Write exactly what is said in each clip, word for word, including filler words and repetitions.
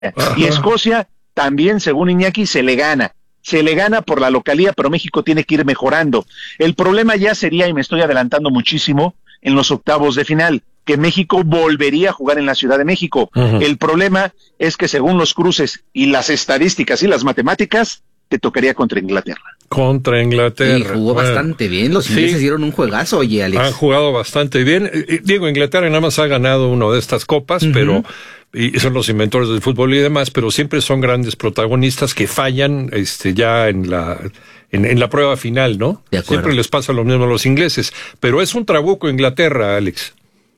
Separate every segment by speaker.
Speaker 1: Ajá. Y Escocia también, según Iñaki, se le gana. Se le gana por la localía, pero México tiene que ir mejorando. El problema ya sería, y me estoy adelantando muchísimo, en los octavos de final, que México volvería a jugar en la Ciudad de México. Uh-huh. El problema es que según los cruces y las estadísticas y las matemáticas, te tocaría contra Inglaterra.
Speaker 2: Contra Inglaterra.
Speaker 3: Y jugó bueno, bastante bien, los ingleses sí, dieron un juegazo, oye, Alex.
Speaker 2: Han jugado bastante bien. Digo, Inglaterra nada más ha ganado una de estas copas, uh-huh. pero... y son los inventores del fútbol y demás, pero siempre son grandes protagonistas que fallan este ya en la en, en la prueba final, ¿no? Siempre les pasa lo mismo a los ingleses, pero es un trabuco Inglaterra, Alex.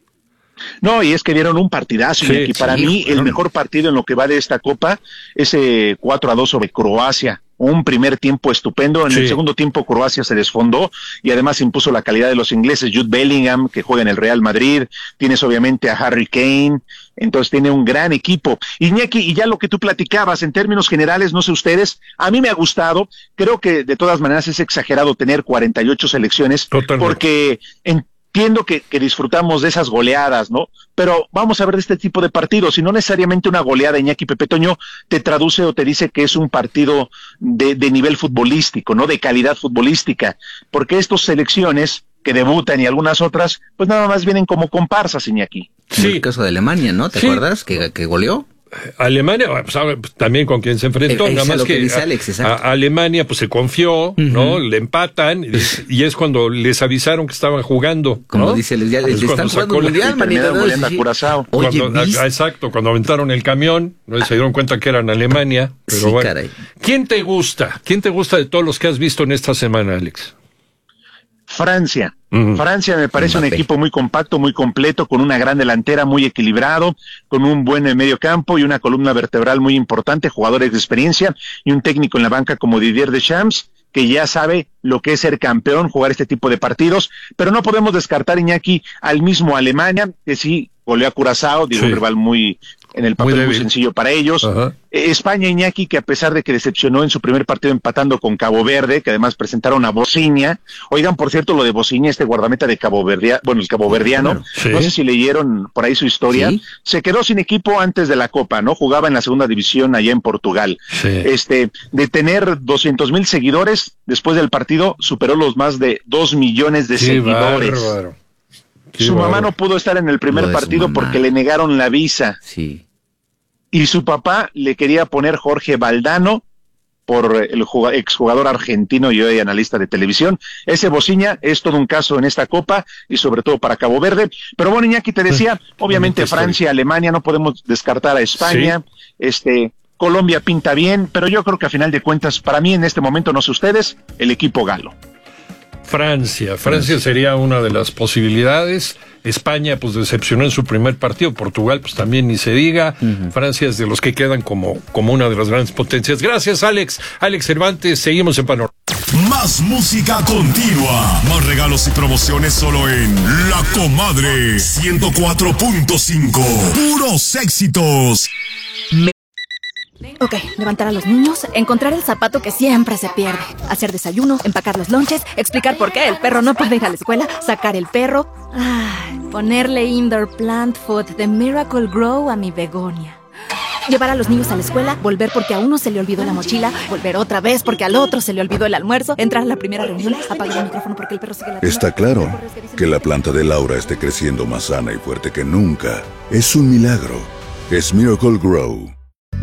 Speaker 1: No, y es que dieron un partidazo, sí, y para sí, mí el mejor partido en lo que va de esta Copa, ese cuatro a dos sobre Croacia. Un primer tiempo estupendo, en sí. el segundo tiempo Croacia se desfondó y además impuso la calidad de los ingleses. Jude Bellingham, que juega en el Real Madrid, tienes obviamente a Harry Kane, entonces tiene un gran equipo. Iñaki, y ya lo que tú platicabas, en términos generales, no sé ustedes, a mí me ha gustado, creo que de todas maneras es exagerado tener cuarenta y ocho selecciones, totalmente. Porque en Entiendo que, que disfrutamos de esas goleadas, ¿no? Pero vamos a ver de este tipo de partidos, y no necesariamente una goleada, Iñaki Pepe Toño, te traduce o te dice que es un partido de, de nivel futbolístico, ¿no? De calidad futbolística, porque estas selecciones que debutan y algunas otras, pues nada más vienen como comparsas, Iñaki.
Speaker 3: Sí. En el caso de Alemania, ¿no? ¿Te sí. acuerdas? Que, que goleó.
Speaker 2: Alemania, pues, también con quien se enfrentó, eh, nada más que, que Alex, a, a Alemania pues se confió, uh-huh. ¿no? Le empatan y, y es cuando les avisaron que estaban jugando, ¿no?
Speaker 3: Como dice, les, ya, les están jugando el mundial, manito.
Speaker 2: Cuando, exacto, cuando aventaron el camión, ¿no? Se dieron cuenta que eran Alemania, pero sí, bueno. Caray. ¿Quién te gusta? ¿Quién te gusta de todos los que has visto en esta semana, Alex?
Speaker 1: Francia. Uh-huh. Francia me parece Mbappé. Un equipo muy compacto, muy completo, con una gran delantera, muy equilibrado, con un buen medio campo y una columna vertebral muy importante, jugadores de experiencia y un técnico en la banca como Didier Deschamps, que ya sabe lo que es ser campeón, jugar este tipo de partidos, pero no podemos descartar, Iñaki, al mismo Alemania, que sí goleó a Curazao, digo, sí. un rival muy, en el papel muy, muy sencillo para ellos. Uh-huh. Eh, España, Iñaki, que a pesar de que decepcionó en su primer partido empatando con Cabo Verde, que además presentaron a Bociña, oigan, por cierto, lo de Bociña, este guardameta de Cabo Verde, bueno, el caboverdiano, sí. no sé si leyeron por ahí su historia, ¿sí? Se quedó sin equipo antes de la Copa, ¿no? Jugaba en la segunda división allá en Portugal. Sí. Este, de tener doscientos mil seguidores, después del partido superó los más de dos millones de Qué seguidores. Bárbaro. Qué su bárbaro. Mamá no pudo estar en el primer partido porque le negaron la visa.
Speaker 3: Sí.
Speaker 1: Y su papá le quería poner Jorge Valdano por el exjugador argentino y hoy analista de televisión. Ese Bociña es todo un caso en esta Copa y sobre todo para Cabo Verde. Pero bueno, Iñaki, te decía, obviamente Francia, Alemania, no podemos descartar a España, sí. este... Colombia pinta bien, pero yo creo que a final de cuentas, para mí en este momento, no sé ustedes, el equipo galo.
Speaker 2: Francia, Francia sería una de las posibilidades. España pues decepcionó en su primer partido, Portugal pues también ni se diga. Uh-huh. Francia es de los que quedan como, como una de las grandes potencias. Gracias, Alex. Alex Cervantes, seguimos en Panorama.
Speaker 4: Más música continua, más regalos y promociones solo en La Comadre ciento cuatro punto cinco. Puros éxitos.
Speaker 5: Ok, levantar a los niños, encontrar el zapato que siempre se pierde, hacer desayuno, empacar los lonches, explicar por qué el perro no puede ir a la escuela, sacar el perro, ay, ponerle indoor plant food de Miracle Grow a mi begonia. Llevar a los niños a la escuela, volver porque a uno se le olvidó la mochila, volver otra vez porque al otro se le olvidó el almuerzo, entrar a la primera reunión, apagar el micrófono porque el perro sigue latiendo.
Speaker 6: Está claro que la planta de Laura esté creciendo más sana y fuerte que nunca. Es un milagro. Es Miracle Grow.